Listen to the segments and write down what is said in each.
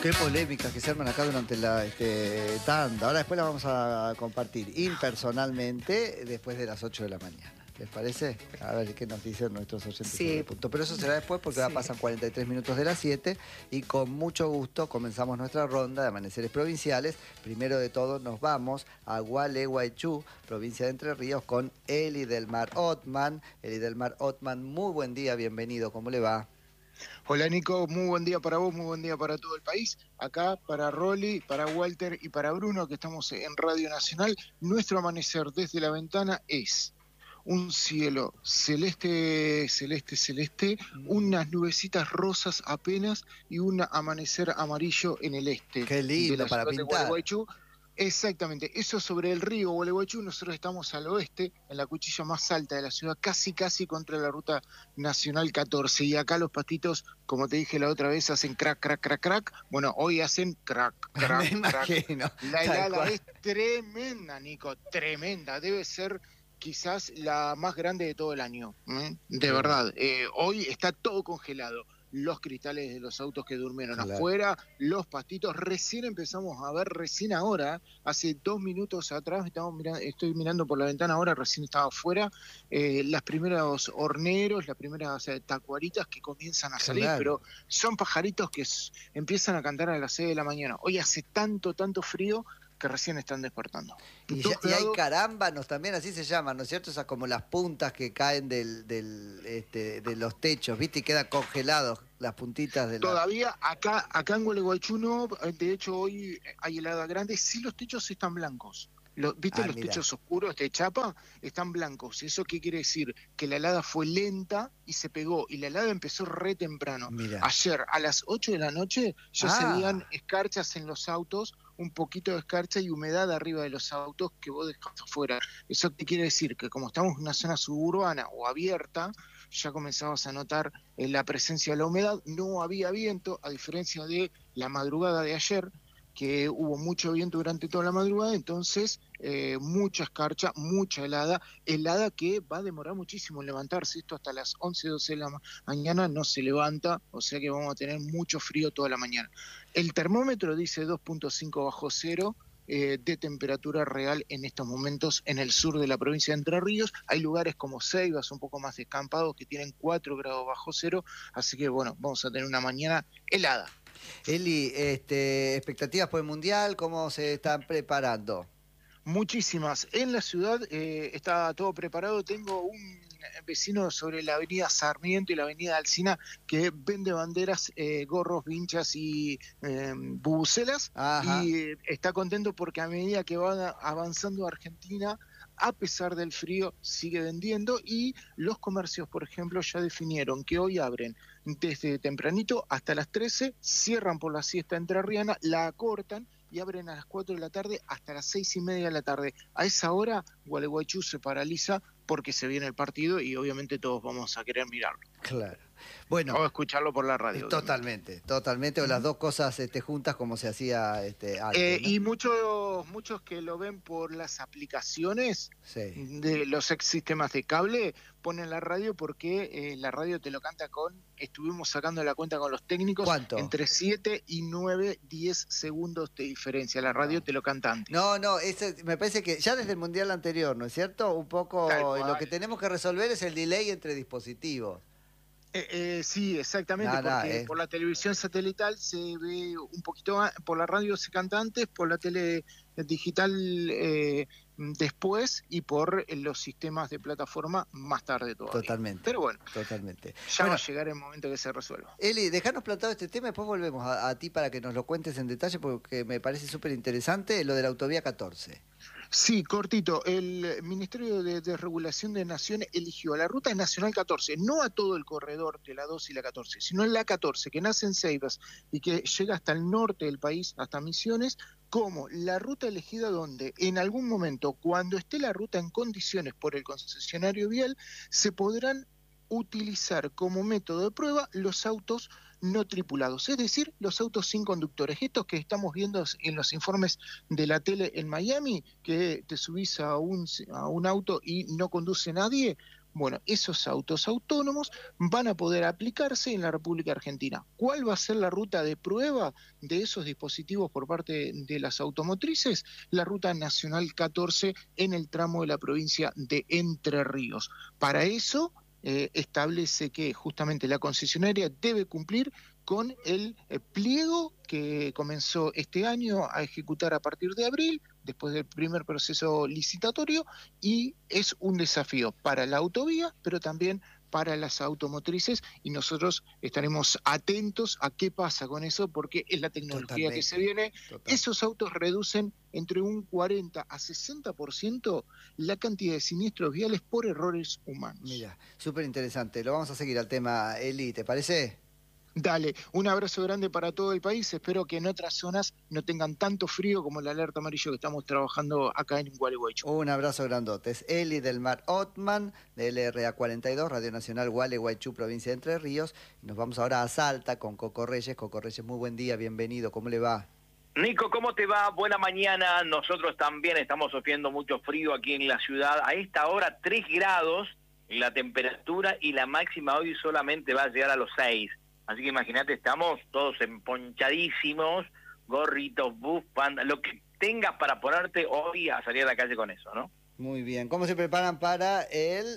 Qué polémicas que se arman acá durante la tanda. Ahora después la vamos a compartir impersonalmente después de las 8 de la mañana. ¿Les parece? A ver qué nos dicen nuestros oyentes sobre el punto. Pero eso será después porque ahora pasan 43 minutos de las 7 y con mucho gusto comenzamos nuestra ronda de amaneceres provinciales. Primero de todo nos vamos a Gualeguaychú, provincia de Entre Ríos, con Eli del Mar Othman. Eli del Mar Othman, muy buen día, bienvenido, ¿cómo le va? Hola Nico, muy buen día para vos, muy buen día para todo el país. Acá para Rolly, para Walter y para Bruno, que estamos en Radio Nacional. Nuestro amanecer desde la ventana es un cielo celeste, celeste, celeste, unas nubecitas rosas apenas y un amanecer amarillo en el este. Qué lindo de la para ciudad de pintar. Gualeguaychú. Exactamente, eso sobre el río Gualeguaychú. Nosotros estamos al oeste, en la cuchilla más alta de la ciudad, casi contra la ruta nacional 14. Y acá los pastitos, como te dije la otra vez, hacen crack, crack, crack, crack. Bueno, hoy hacen crack, crack, Me crack. imagino. La helada es tremenda, Nico, tremenda. Debe ser quizás la más grande de todo el año, de verdad. Hoy está todo congelado. Los cristales de los autos que durmieron afuera, los pastitos. Recién empezamos a ver, recién ahora, hace 2 minutos atrás, estoy mirando por la ventana ahora, recién estaba afuera, las primeros horneros, las primeras tacuaritas que comienzan a salir, pero son pajaritos que empiezan a cantar a las 6 de la mañana. Hoy hace tanto frío que recién están despertando. Y hay carámbanos también, así se llaman, ¿no es cierto? Esas como las puntas que caen de los techos, ¿viste? Y quedan congelados las puntitas de la... Todavía acá en Gualeguaychú no, de hecho hoy hay helada grande, sí los techos están blancos. ¿Viste los techos oscuros de chapa? Están blancos. ¿Eso qué quiere decir? Que la helada fue lenta y se pegó. Y la helada empezó re temprano. Ayer a las 8 de la noche ya se veían escarchas en los autos, un poquito de escarcha y humedad arriba de los autos que vos dejás afuera. ¿Eso qué quiere decir? Que como estamos en una zona suburbana o abierta, ya comenzamos a notar la presencia de la humedad. No había viento, a diferencia de la madrugada de ayer, que hubo mucho viento durante toda la madrugada, entonces mucha escarcha, mucha helada que va a demorar muchísimo en levantarse. Esto hasta las 11, 12 de la mañana no se levanta, o sea que vamos a tener mucho frío toda la mañana. El termómetro dice 2.5 bajo cero de temperatura real en estos momentos en el sur de la provincia de Entre Ríos. Hay lugares como Ceibas, un poco más descampados, que tienen 4 grados bajo cero, así que bueno, vamos a tener una mañana helada. Eli, expectativas por el Mundial, ¿cómo se están preparando? Muchísimas. En la ciudad está todo preparado. Tengo un vecino sobre la avenida Sarmiento y la avenida Alsina que vende banderas, gorros, vinchas y bubucelas. Y está contento porque a medida que va avanzando Argentina, a pesar del frío, sigue vendiendo. Y los comercios, por ejemplo, ya definieron que hoy abren desde tempranito hasta las 13, cierran por la siesta entrerriana, la acortan y abren a las 4 de la tarde hasta las 6:30 de la tarde. A esa hora, Gualeguaychú se paraliza porque se viene el partido y obviamente todos vamos a querer mirarlo. Claro. Bueno, o escucharlo por la radio. Totalmente, o las dos cosas juntas como se hacía antes, ¿no? Y muchos que lo ven por las aplicaciones de los ex sistemas de cable, ponen la radio porque la radio te lo canta estuvimos sacando la cuenta con los técnicos. ¿Cuánto? Entre 7 y 9, 10 segundos de diferencia. La radio te lo canta antes. No, me parece que ya desde el Mundial anterior, ¿no es cierto? Un poco lo que tenemos que resolver es el delay entre dispositivos. Sí, exactamente, porque por la televisión satelital se ve un poquito, por la radio se canta antes, por la tele digital después y por los sistemas de plataforma más tarde todavía. Totalmente. Pero bueno, ya va a llegar el momento que se resuelva. Eli, dejanos plantado este tema y después volvemos a ti para que nos lo cuentes en detalle porque me parece súper interesante lo de la autovía 14. Sí, cortito. El Ministerio de Desregulación de Naciones eligió a la Ruta Nacional 14, no a todo el corredor de la 2 y la 14, sino en la 14, que nace en Ceibas y que llega hasta el norte del país, hasta Misiones, como la ruta elegida donde en algún momento, cuando esté la ruta en condiciones por el concesionario vial, se podrán utilizar como método de prueba los autos no tripulados, es decir, los autos sin conductores. Estos que estamos viendo en los informes de la tele en Miami, que te subís a un auto y no conduce nadie. Bueno, esos autos autónomos van a poder aplicarse en la República Argentina. ¿Cuál va a ser la ruta de prueba de esos dispositivos por parte de las automotrices? La ruta nacional 14 en el tramo de la provincia de Entre Ríos. Para eso establece que justamente la concesionaria debe cumplir con el pliego que comenzó este año a ejecutar a partir de abril, después del primer proceso licitatorio, y es un desafío para la autovía, pero también para las automotrices, y nosotros estaremos atentos a qué pasa con eso, porque es la tecnología que se viene. Esos autos reducen entre un 40 a 60% la cantidad de siniestros viales por errores humanos. Mira, súper interesante. Lo vamos a seguir al tema, Eli, ¿te parece? Dale, un abrazo grande para todo el país. Espero que en otras zonas no tengan tanto frío como la alerta amarillo que estamos trabajando acá en Gualeguaychú. Un abrazo grandote. Es Eli del Mar Otman, de LRA 42, Radio Nacional Gualeguaychú, provincia de Entre Ríos. Nos vamos ahora a Salta con Coco Reyes. Coco Reyes, muy buen día, bienvenido. ¿Cómo le va? Nico, ¿cómo te va? Buena mañana. Nosotros también estamos sufriendo mucho frío aquí en la ciudad. A esta hora 3 grados la temperatura y la máxima hoy solamente va a llegar a los 6. Así que imagínate, estamos todos emponchadísimos, gorritos, bufanda, lo que tengas para ponerte hoy a salir a la calle con eso, ¿no? Muy bien. ¿Cómo se preparan para el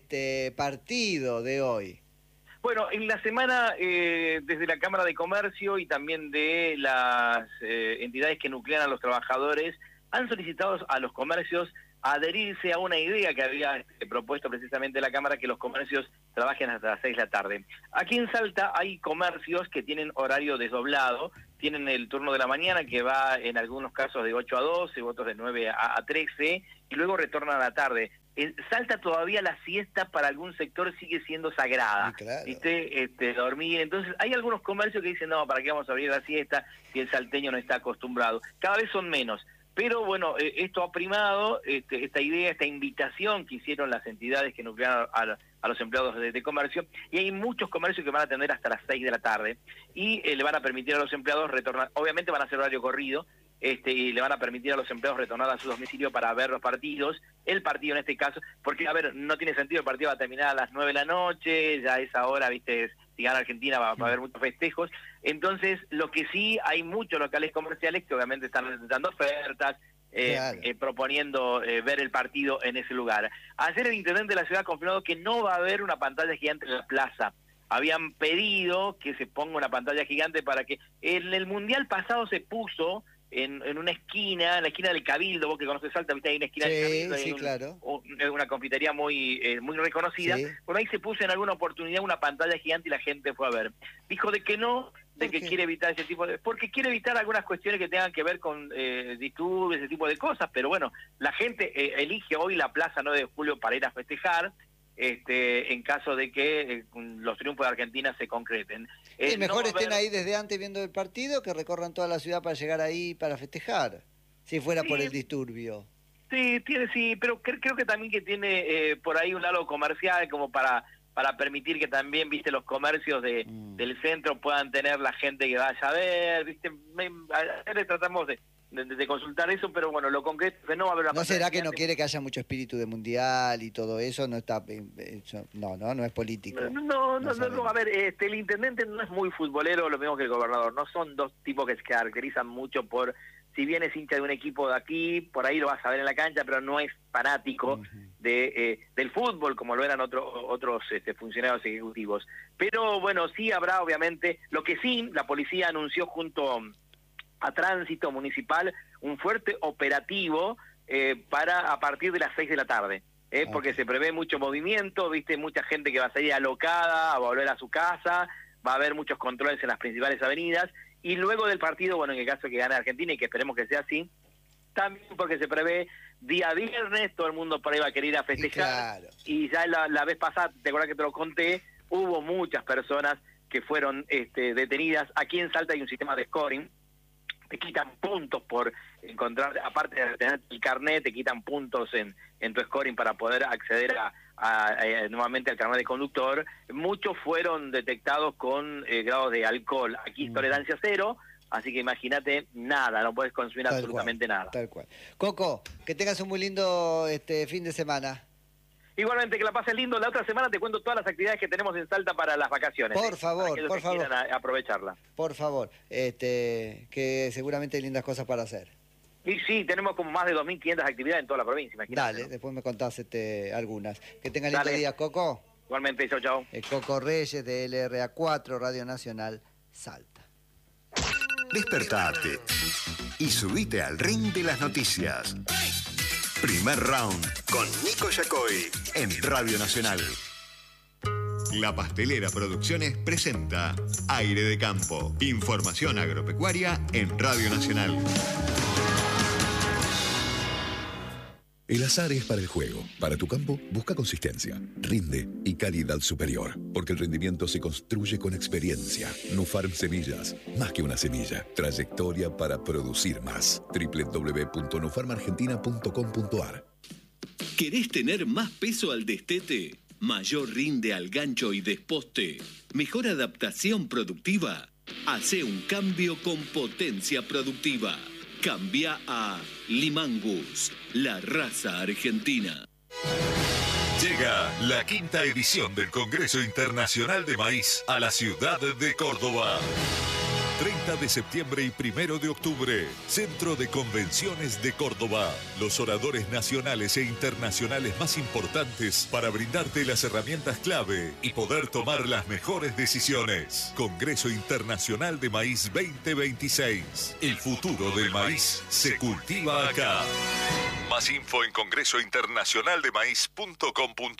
partido de hoy? Bueno, en la semana desde la Cámara de Comercio y también de las entidades que nuclean a los trabajadores han solicitado a los comercios adherirse a una idea que había propuesto precisamente la Cámara, que los comercios trabajen hasta las 6 de la tarde. Aquí en Salta hay comercios que tienen horario desdoblado, tienen el turno de la mañana que va en algunos casos de 8 a 12, otros de 9 a 13, y luego retornan a la tarde. En Salta todavía la siesta para algún sector sigue siendo sagrada, claro. ¿Viste? Dormir. Entonces hay algunos comercios que dicen, no, ¿para qué vamos a abrir la siesta si el salteño no está acostumbrado? Cada vez son menos. Pero bueno, esto ha primado, esta idea, esta invitación que hicieron las entidades que nuclearon a los empleados de comercio, y hay muchos comercios que van a atender hasta las 6 de la tarde, y le van a permitir a los empleados retornar, obviamente van a hacer horario corrido, y le van a permitir a los empleados retornar a su domicilio para ver los partidos, el partido en este caso, porque, a ver, no tiene sentido, el partido va a terminar a las 9 de la noche, ya a esa hora, viste, si gana Argentina va a haber muchos festejos. Entonces, lo que sí, hay muchos locales comerciales que obviamente están dando ofertas, claro, proponiendo ver el partido en ese lugar. Ayer el intendente de la ciudad ha confirmado que no va a haber una pantalla gigante en la plaza. Habían pedido que se ponga una pantalla gigante para que... En el Mundial pasado se puso en una esquina, en la esquina del Cabildo, vos que conoces Salta, viste, hay una esquina del Cabildo, sí, claro, una confitería muy reconocida, sí. Por ahí se puso en alguna oportunidad una pantalla gigante y la gente fue a ver. Dijo de que no, de que quiere evitar ese tipo de... Porque quiere evitar algunas cuestiones que tengan que ver con disturbios, ese tipo de cosas, pero bueno, la gente elige hoy la Plaza 9 de Julio para ir a festejar, en caso de que los triunfos de Argentina se concreten. Sí, mejor estén ahí desde antes viendo el partido que recorran toda la ciudad para llegar ahí para festejar, si fuera por el disturbio. Sí, sí, pero creo que también que tiene por ahí un lado comercial como para permitir que también, viste, los comercios del centro puedan tener la gente que vaya a ver, viste, ayer tratamos de consultar eso, pero bueno, lo concreto es que no va a haber una... ¿No será que no quiere que haya mucho espíritu de mundial y todo eso? No está, no es político. No, a ver, el intendente no es muy futbolero, lo mismo que el gobernador, no son dos tipos que se caracterizan mucho por, si bien es hincha de un equipo de aquí, por ahí lo vas a ver en la cancha, pero no es fanático del fútbol como lo eran otros funcionarios ejecutivos. Pero bueno, sí habrá obviamente, lo que sí, la policía anunció junto a Tránsito Municipal un fuerte operativo para a partir de las 6 de la tarde, porque se prevé mucho movimiento, viste, mucha gente que va a salir alocada, a volver a su casa, va a haber muchos controles en las principales avenidas, y luego del partido, bueno, en el caso de que gane Argentina, y que esperemos que sea así, también porque se prevé día viernes, todo el mundo por ahí va a querer ir a festejar, claro. Y ya la vez pasada, te acuerdas que te lo conté, hubo muchas personas que fueron detenidas. Aquí en Salta hay un sistema de scoring, te quitan puntos por encontrar, aparte de tener el carnet, te quitan puntos en tu scoring para poder acceder nuevamente al carnet de conductor. Muchos fueron detectados con grados de alcohol. Aquí es tolerancia cero, así que imagínate, nada, no puedes consumir absolutamente nada. Tal cual. Coco, que tengas un muy lindo fin de semana. Igualmente, que la pases lindo. La otra semana te cuento todas las actividades que tenemos en Salta para las vacaciones. Por favor, para por favor. Quieran aprovecharla. Por favor, que seguramente hay lindas cosas para hacer. Y sí, tenemos como más de 2.500 actividades en toda la provincia, imagínate. Dale, después me contás algunas. Que tengan lindo día, Coco. Igualmente, chau, chau. Coco Reyes de LRA4, Radio Nacional, Salta. Despertate y subite al ring de las noticias. Primer round con Nico Yacoy en Radio Nacional. La Pastelera Producciones presenta Aire de Campo. Información agropecuaria en Radio Nacional. El azar es para el juego. Para tu campo, busca consistencia, rinde y calidad superior. Porque el rendimiento se construye con experiencia. Nufarm Semillas, más que una semilla. Trayectoria para producir más. www.nufarmargentina.com.ar. ¿Querés tener más peso al destete? ¿Mayor rinde al gancho y desposte? ¿Mejor adaptación productiva? Hacé un cambio con potencia productiva. Cambia a Limangus, la raza argentina. Llega la 5ª edición del Congreso Internacional de Maíz a la ciudad de Córdoba. 30 de septiembre y 1 de octubre, Centro de Convenciones de Córdoba. Los oradores nacionales e internacionales más importantes para brindarte las herramientas clave y poder tomar las mejores decisiones. Congreso Internacional de Maíz 2026. El futuro del maíz se cultiva acá. Más info en congresointernacionaldemaíz.com.ar.